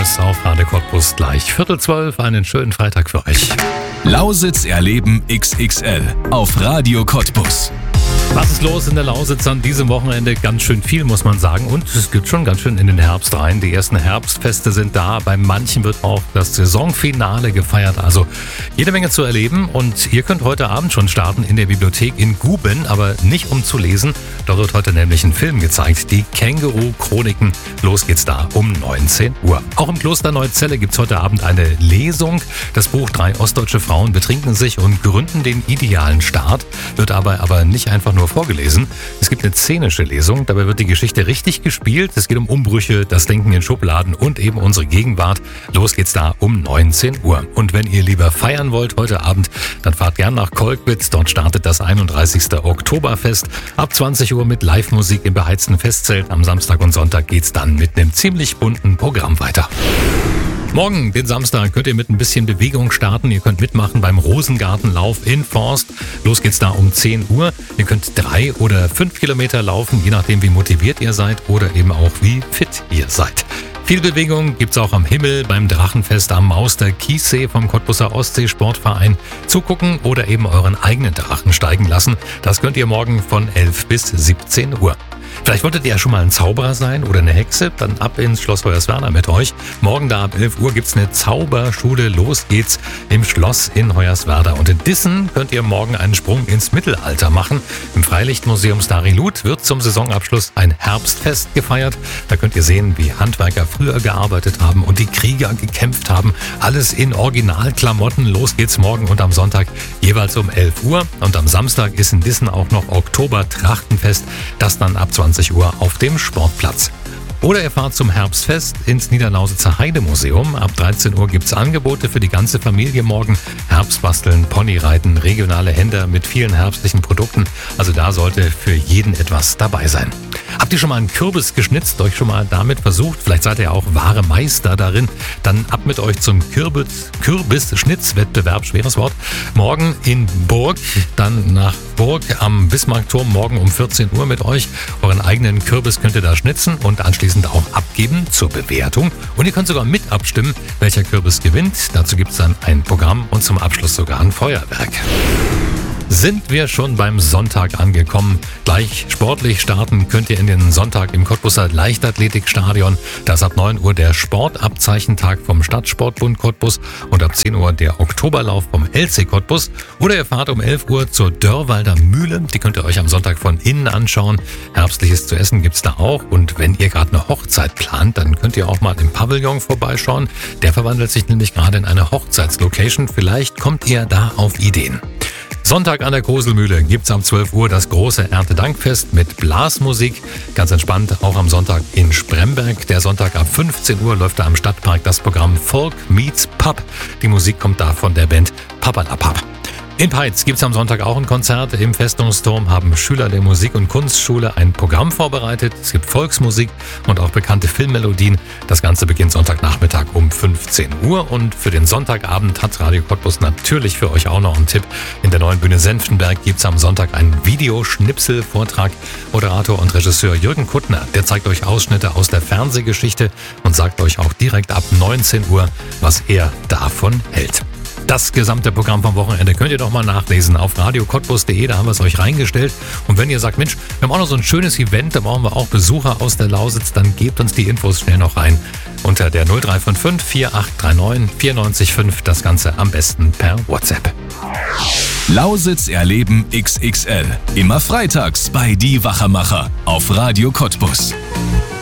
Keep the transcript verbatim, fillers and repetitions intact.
Cottbus auf Radio Cottbus gleich Viertel zwölf. Einen schönen Freitag für euch. Lausitz erleben X X L auf Radio Cottbus. Was ist los in der Lausitz an diesem Wochenende? Ganz schön viel, muss man sagen. Und es geht schon ganz schön in den Herbst rein. Die ersten Herbstfeste sind da. Bei manchen wird auch das Saisonfinale gefeiert. Also jede Menge zu erleben. Und ihr könnt heute Abend schon starten in der Bibliothek in Guben, aber nicht um zu lesen. Da wird heute nämlich ein Film gezeigt. Die Känguru-Chroniken. Los geht's da um neunzehn Uhr. Auch im Kloster Neuzelle gibt's heute Abend eine Lesung. Das Buch Drei ostdeutsche Frauen betrinken sich und gründen den idealen Staat. Wird aber, aber nicht einfach nur vorgelesen. Es gibt eine szenische Lesung, dabei wird die Geschichte richtig gespielt. Es geht um Umbrüche, das Denken in Schubladen und eben unsere Gegenwart. Los geht's da um neunzehn Uhr. Und wenn ihr lieber feiern wollt heute Abend, dann fahrt gern nach Kolkwitz. Dort startet das einunddreißigste Oktoberfest. Ab zwanzig Uhr mit Live-Musik im beheizten Festzelt. Am Samstag und Sonntag geht's dann mit einem ziemlich bunten Programm weiter. Morgen, den Samstag, könnt ihr mit ein bisschen Bewegung starten. Ihr könnt mitmachen beim Rosengartenlauf in Forst. Los geht's da um zehn Uhr. Ihr könnt drei oder fünf Kilometer laufen, je nachdem wie motiviert ihr seid oder eben auch wie fit ihr seid. Viel Bewegung gibt's auch am Himmel beim Drachenfest am Mauster Kiessee vom Cottbuser Ostsee Sportverein. Zugucken oder eben euren eigenen Drachen steigen lassen. Das könnt ihr morgen von elf bis siebzehn Uhr. Vielleicht wolltet ihr ja schon mal ein Zauberer sein oder eine Hexe, dann ab ins Schloss Hoyerswerda mit euch. Morgen da ab elf Uhr gibt's eine Zauberschule. Los geht's im Schloss in Hoyerswerda. Und in Dissen könnt ihr morgen einen Sprung ins Mittelalter machen. Im Freilichtmuseum Starilut wird zum Saisonabschluss ein Herbstfest gefeiert. Da könnt ihr sehen, wie Handwerker früher gearbeitet haben und die Krieger gekämpft haben. Alles in Originalklamotten. Los geht's morgen und am Sonntag jeweils um elf Uhr. Und am Samstag ist in Dissen auch noch Oktober-Trachtenfest. Das dann ab zwanzig Uhr auf dem Sportplatz. Oder ihr fahrt zum Herbstfest ins Niederlausitzer Heidemuseum. Ab dreizehn Uhr gibt's Angebote für die ganze Familie morgen. Herbstbasteln, Ponyreiten, regionale Händler mit vielen herbstlichen Produkten. Also da sollte für jeden etwas dabei sein. Habt ihr schon mal einen Kürbis geschnitzt, euch schon mal damit versucht? Vielleicht seid ihr ja auch wahre Meister darin. Dann ab mit euch zum Kürbis, Kürbis-Schnitzwettbewerb, schweres Wort. Morgen in Burg, dann nach Burg am Bismarckturm, morgen um vierzehn Uhr mit euch. Euren eigenen Kürbis könnt ihr da schnitzen und anschließend auch abgeben zur Bewertung. Und ihr könnt sogar mit abstimmen, welcher Kürbis gewinnt. Dazu gibt es dann ein Programm und zum Abschluss sogar ein Feuerwerk. Sind wir schon beim Sonntag angekommen. Gleich sportlich starten könnt ihr in den Sonntag im Cottbuser Leichtathletikstadion. Da ist ab neun Uhr der Sportabzeichentag vom Stadtsportbund Cottbus und ab zehn Uhr der Oktoberlauf vom L C Cottbus. Oder ihr fahrt um elf Uhr zur Dörrwalder Mühle. Die könnt ihr euch am Sonntag von innen anschauen. Herbstliches zu essen gibt's da auch. Und wenn ihr gerade eine Hochzeit plant, dann könnt ihr auch mal im Pavillon vorbeischauen. Der verwandelt sich nämlich gerade in eine Hochzeitslocation. Vielleicht kommt ihr da auf Ideen. Sonntag an der Koselmühle gibt's um zwölf Uhr das große Erntedankfest mit Blasmusik. Ganz entspannt, auch am Sonntag in Spremberg. Der Sonntag ab fünfzehn Uhr läuft da am Stadtpark das Programm Folk Meets Pub. Die Musik kommt da von der Band Papalapap. In Peitz gibt's am Sonntag auch ein Konzert. Im Festungsturm haben Schüler der Musik- und Kunstschule ein Programm vorbereitet. Es gibt Volksmusik und auch bekannte Filmmelodien. Das Ganze beginnt Sonntagnachmittag um fünfzehn Uhr. Und für den Sonntagabend hat Radio Cottbus natürlich für euch auch noch einen Tipp. In der neuen Bühne Senftenberg gibt's am Sonntag einen Videoschnipsel-Vortrag. Moderator und Regisseur Jürgen Kuttner, der zeigt euch Ausschnitte aus der Fernsehgeschichte und sagt euch auch direkt ab neunzehn Uhr, was er davon hält. Das gesamte Programm vom Wochenende könnt ihr doch mal nachlesen auf radio cottbus punkt de, da haben wir es euch reingestellt. Und wenn ihr sagt, Mensch, wir haben auch noch so ein schönes Event, da brauchen wir auch Besucher aus der Lausitz, dann gebt uns die Infos schnell noch rein unter der null drei fünf fünf vier acht drei neun vier neun fünf, das Ganze am besten per WhatsApp. Lausitz erleben X X L, immer freitags bei Die Wachermacher auf Radio Cottbus.